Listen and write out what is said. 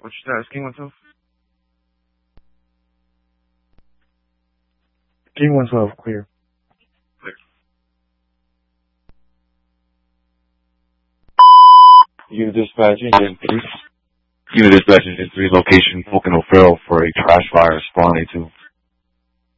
What's your status? King 112? King 112, clear. Clear. Unit dispatch engine 3. Unit dispatch engine 3, location Pocono Ferro for a trash fire spawn A2.